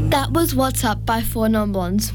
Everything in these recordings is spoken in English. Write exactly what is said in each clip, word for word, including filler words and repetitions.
That was What's Up by Four Non-Blondes.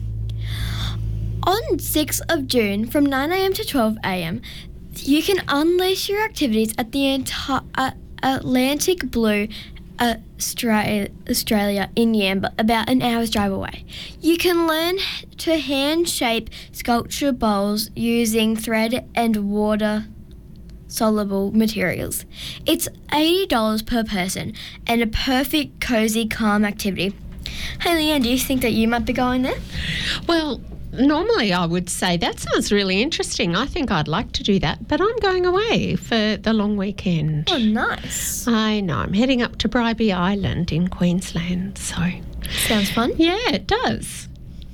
On sixth of June from nine a.m. to twelve a.m, you can unleash your activities at the Anta- uh, Atlantic Blue Australia, Australia in Yamba, about an hour's drive away. You can learn to hand shape sculpture bowls using thread and water soluble materials. It's eighty dollars per person and a perfect, cosy, calm activity. Hey Leanne, do you think that you might be going there? Well, normally I would say that sounds really interesting. I think I'd like to do that, but I'm going away for the long weekend. Oh, nice. I know. I'm heading up to Bribie Island in Queensland, so... Sounds fun. Yeah, it does.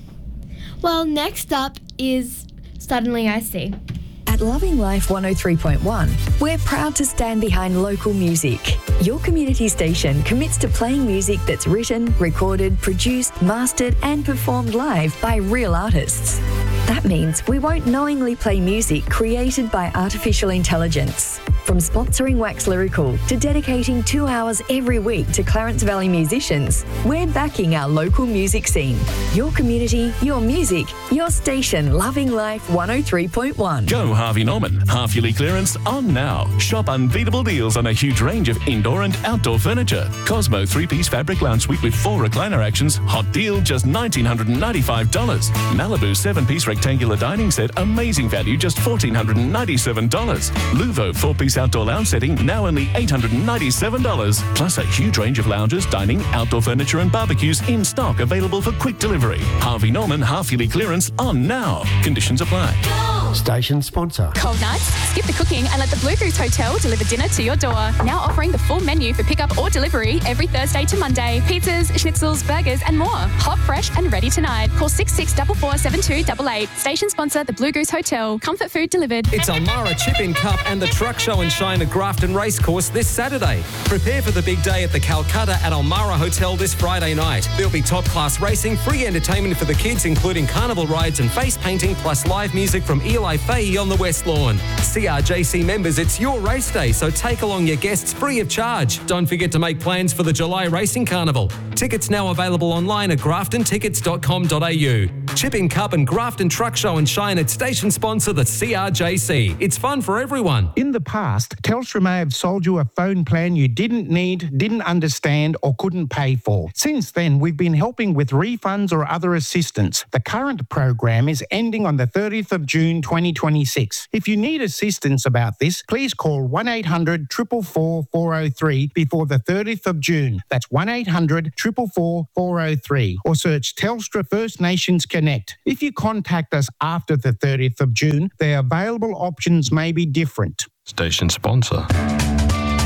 Well, next up is Suddenly I See. At Loving Life one oh three point one, we're proud to stand behind local music. Your community station commits to playing music that's written, recorded, produced, mastered and performed live by real artists. That means we won't knowingly play music created by artificial intelligence. From sponsoring Wax Lyrical to dedicating two hours every week to Clarence Valley musicians, we're backing our local music scene. Your community, your music, your station, Loving Life one oh three point one. Go Harvey Norman. Half-yearly clearance on now. Shop unbeatable deals on a huge range of indoor and outdoor furniture. Cosmo three-piece fabric lounge suite with four recliner actions. Hot deal, just one thousand nine hundred ninety-five dollars. Malibu seven-piece rectangular dining set. Amazing value, just one thousand four hundred ninety-seven dollars. Luvo four-piece outdoor lounge setting, now only eight hundred ninety-seven dollars. Plus a huge range of lounges, dining, outdoor furniture and barbecues in stock, available for quick delivery. Harvey Norman half-yearly clearance on now. Conditions apply. Station sponsor. Cold nights? Skip the cooking and let the Blue Goose Hotel deliver dinner to your door. Now offering the full menu for pickup or delivery every Thursday to Monday. Pizzas, schnitzels, burgers and more. Hot, fresh and ready tonight. Call six six four four seven two eight eight. Station sponsor, the Blue Goose Hotel. Comfort food delivered. It's Almara Chip-In Cup and the Truck Show and Shine at Grafton Racecourse this Saturday. Prepare for the big day at the Calcutta at Almara Hotel this Friday night. There'll be top-class racing, free entertainment for the kids, including carnival rides and face painting, plus live music from Eli Fahey on the West Lawn. C R J C members, it's your race day, so take along your guests free of charge. Don't forget to make plans for the July Racing Carnival. Tickets now available online at grafton tickets dot com dot a u. Chip-In Cup and Grafton Truck Show and Shine at station sponsor, the C R J C. It's fun for everyone. In the past, Telstra may have sold you a phone plan you didn't need, didn't understand or couldn't pay for. Since then, we've been helping with refunds or other assistance. The current program is ending on the thirtieth of June twenty twenty-six. If you need assistance about this, please call one eight hundred four four four four oh three before the thirtieth of June. That's one eight hundred four four four four oh three or search Telstra First Nations Connect. If you contact us after the thirtieth of June, the available options may be different. Station sponsor.